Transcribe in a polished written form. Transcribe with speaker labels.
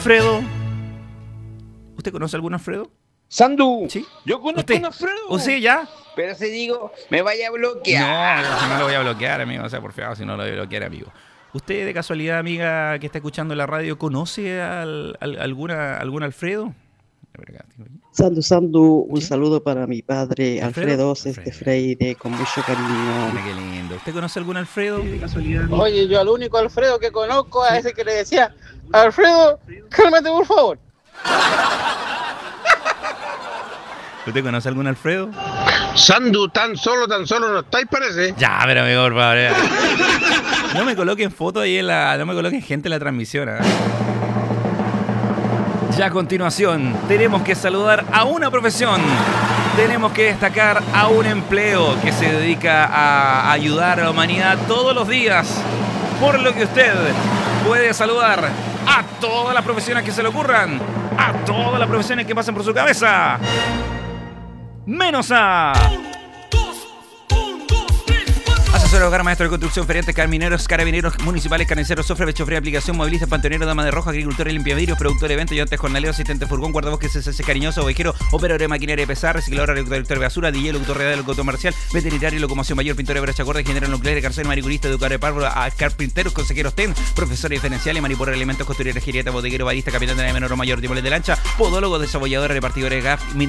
Speaker 1: Alfredo. ¿Usted conoce a algún Alfredo?
Speaker 2: Sandu,
Speaker 1: ¿Sí?
Speaker 2: yo conozco
Speaker 1: ¿Usted?
Speaker 2: a un Alfredo.
Speaker 1: ¿Usted ya?
Speaker 2: Pero si digo, me vaya a bloquear.
Speaker 1: No, si no lo voy a bloquear, amigo. O sea, por favor, si no lo voy a bloquear, amigo. ¿Usted, de casualidad, amiga, que está escuchando la radio, conoce algún Alfredo?
Speaker 3: Sandu, un
Speaker 1: ¿Sí?
Speaker 3: saludo para mi padre
Speaker 1: ¿Alfredo?
Speaker 3: Alfredo Freire, con mucho cariño.
Speaker 1: Mira qué lindo. ¿Usted conoce algún Alfredo?
Speaker 4: De casualidad. Oye, yo al único Alfredo que conozco, a ese que le decía, Alfredo, cálmate por favor.
Speaker 1: ¿Usted conoce algún Alfredo?
Speaker 5: Sandu, tan solo no estáis, parece.
Speaker 1: Ya, pero amigo, por favor. Ya. No me coloquen fotos ahí no me coloquen gente en la transmisión. ¿Eh? Ya a continuación, tenemos que saludar a una profesión. Tenemos que destacar a un empleo que se dedica a ayudar a la humanidad todos los días. Por lo que usted puede saludar a todas las profesiones que se le ocurran, a todas las profesiones que pasen por su cabeza, menos a... Asesor, hogar, maestro de construcción, feriantes, carabineros municipales, carniceros, sofre, pechofría, aplicación, movilista, panteonero, dama de rojo, agricultor, limpiavidrios, productor de eventos, ayudante jornalero, asistente furgón, guardabosques, SSC cariñoso, ovejero, operador de maquinaria pesada, reciclador, reductor de basura, DJ, locutor radial, locutor comercial, veterinario, locomoción mayor, pintor de brecha gorda, ingeniero nuclear, carcel, manicurista, educador de párvulo, carpinteros, consejeros TEN, profesor diferenciales, manipulador de elementos, costurero, geriatra, bodeguero, barista, capitán de la menor o mayor, timones de lancha, podólogo, desabollador, repartidores de gas,